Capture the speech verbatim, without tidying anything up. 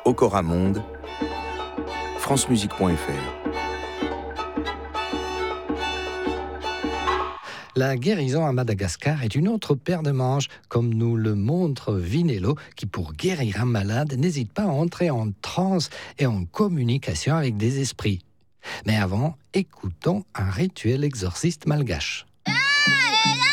Okora Monde, francemusique point f r. La guérison à Madagascar est une autre paire de manches, comme nous le montre Vinello, qui pour guérir un malade n'hésite pas à entrer en transe et en communication avec des esprits. Mais avant, écoutons un rituel exorciste malgache. Ah,